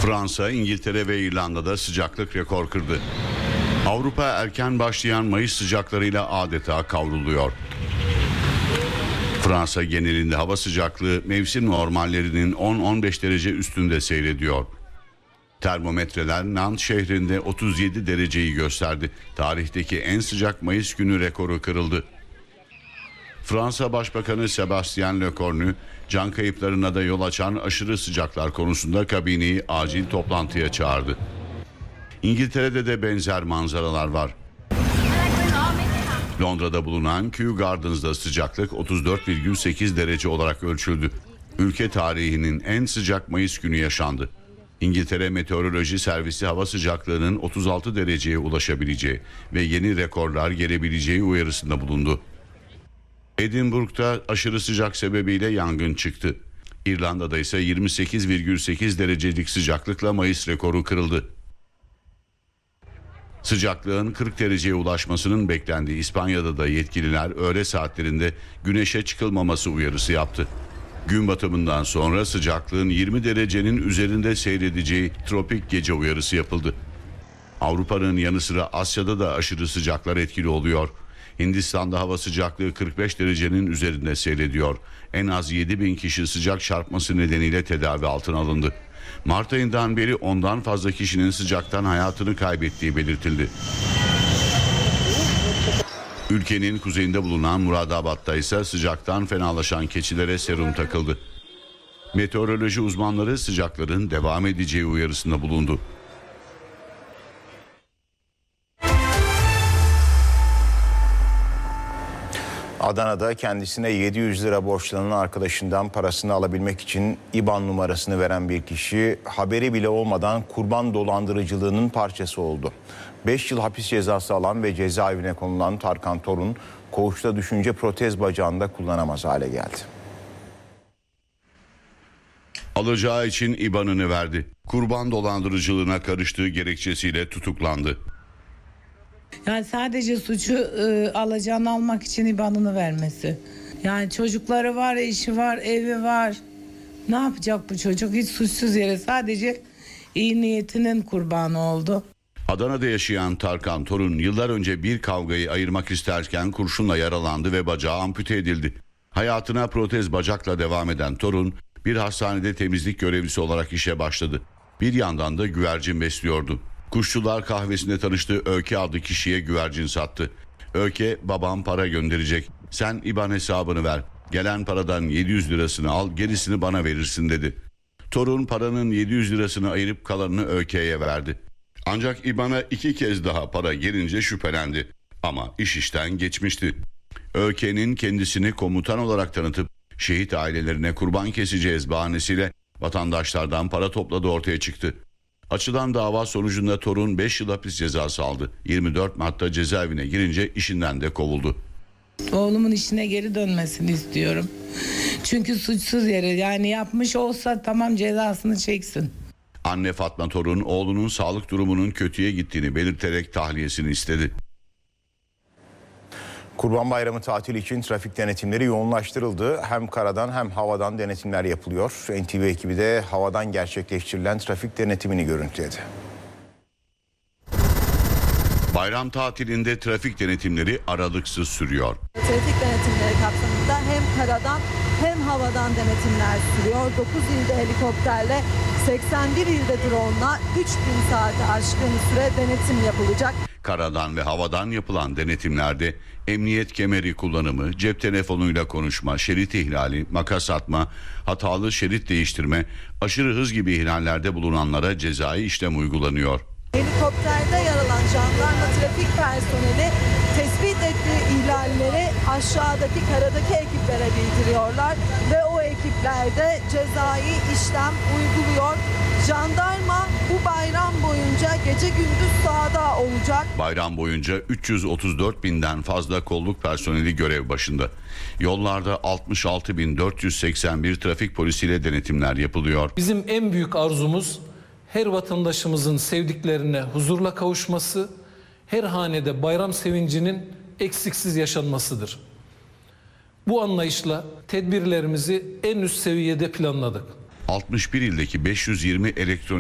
Fransa, İngiltere ve İrlanda'da sıcaklık rekor kırdı. Avrupa erken başlayan Mayıs sıcaklarıyla adeta kavruluyor. Fransa genelinde hava sıcaklığı mevsim normallerinin 10-15 derece üstünde seyrediyor. Termometreler Nantes şehrinde 37 dereceyi gösterdi. Tarihteki en sıcak Mayıs günü rekoru kırıldı. Fransa Başbakanı Sébastien Lecornu, can kayıplarına da yol açan aşırı sıcaklar konusunda kabineyi acil toplantıya çağırdı. İngiltere'de de benzer manzaralar var. Londra'da bulunan Kew Gardens'da sıcaklık 34,8 derece olarak ölçüldü. Ülke tarihinin en sıcak Mayıs günü yaşandı. İngiltere Meteoroloji Servisi hava sıcaklığının 36 dereceye ulaşabileceği ve yeni rekorlar gelebileceği uyarısında bulundu. Edinburgh'da aşırı sıcak sebebiyle yangın çıktı. İrlanda'da ise 28,8 derecelik sıcaklıkla Mayıs rekoru kırıldı. Sıcaklığın 40 dereceye ulaşmasının beklendiği İspanya'da da yetkililer öğle saatlerinde güneşe çıkılmaması uyarısı yaptı. Gün batımından sonra sıcaklığın 20 derecenin üzerinde seyredeceği tropik gece uyarısı yapıldı. Avrupa'nın yanı sıra Asya'da da aşırı sıcaklar etkili oluyor. Hindistan'da hava sıcaklığı 45 derecenin üzerinde seyrediyor. En az 7.000 kişi sıcak çarpması nedeniyle tedavi altına alındı. Mart ayından beri ondan fazla kişinin sıcaktan hayatını kaybettiği belirtildi. Ülkenin kuzeyinde bulunan Muradabad'da ise sıcaktan fenalaşan keçilere serum takıldı. Meteoroloji uzmanları sıcakların devam edeceği uyarısında bulundu. Adana'da kendisine 700 lira borçlanan arkadaşından parasını alabilmek için IBAN numarasını veren bir kişi haberi bile olmadan kurban dolandırıcılığının parçası oldu. 5 yıl hapis cezası alan ve cezaevine konulan Tarkan Torun, koğuşta düşünce protez bacağını da kullanamaz hale geldi. Alacağı için IBAN'ını verdi. Kurban dolandırıcılığına karıştığı gerekçesiyle tutuklandı. Yani sadece suçu alacağını almak için IBAN'ını vermesi. Yani çocukları var, eşi var, evi var. Ne yapacak bu çocuk? Hiç suçsuz yere sadece iyi niyetinin kurbanı oldu. Adana'da yaşayan Tarkan Torun yıllar önce bir kavgayı ayırmak isterken kurşunla yaralandı ve bacağı ampute edildi. Hayatına protez bacakla devam eden Torun bir hastanede temizlik görevlisi olarak işe başladı. Bir yandan da güvercin besliyordu. Kuşçular kahvesinde tanıştığı Öke adlı kişiye güvercin sattı. Öke, babam para gönderecek, sen IBAN hesabını ver, gelen paradan 700 lirasını al, gerisini bana verirsin dedi. Torun paranın 700 lirasını ayırıp kalanını Öke'ye verdi. Ancak IBAN'a 2 kez daha para gelince şüphelendi. Ama iş işten geçmişti. Öke'nin kendisini komutan olarak tanıtıp şehit ailelerine kurban keseceğiz bahanesiyle vatandaşlardan para topladığı ortaya çıktı. Açılan dava sonucunda Torun 5 yıl hapis cezası aldı. 24 Mart'ta cezaevine girince işinden de kovuldu. Oğlumun işine geri dönmesini istiyorum. Çünkü suçsuz yere, yani yapmış olsa tamam, cezasını çeksin. Anne Fatma Torun oğlunun sağlık durumunun kötüye gittiğini belirterek tahliyesini istedi. Kurban Bayramı tatili için trafik denetimleri yoğunlaştırıldı. Hem karadan hem havadan denetimler yapılıyor. NTV ekibi de havadan gerçekleştirilen trafik denetimini görüntüledi. Bayram tatilinde trafik denetimleri aralıksız sürüyor. Trafik denetimleri kapsamında hem karadan hem havadan denetimler sürüyor. 9 ilde helikopterle, 81 ilde drone'la 3000 saati aşkın süre denetim yapılacak. Karadan ve havadan yapılan denetimlerde emniyet kemeri kullanımı, cep telefonuyla konuşma, şerit ihlali, makas atma, hatalı şerit değiştirme, aşırı hız gibi ihlallerde bulunanlara cezai işlem uygulanıyor. Helikopterde yer alan jandarma trafik personeli tespit ettiği ihlalleri aşağıdaki karadaki ekiplere bildiriyorlar ve o ekipler de cezai işlem uyguluyor. Jandarma bu bayram boyunca gece gündüz sahada olacak. Bayram boyunca 334.000'den fazla kolluk personeli görev başında. Yollarda 66.481 trafik polisiyle denetimler yapılıyor. Bizim en büyük arzumuz her vatandaşımızın sevdiklerine huzurla kavuşması, her hanede bayram sevincinin eksiksiz yaşanmasıdır. Bu anlayışla tedbirlerimizi en üst seviyede planladık. 61 ildeki 520 elektronik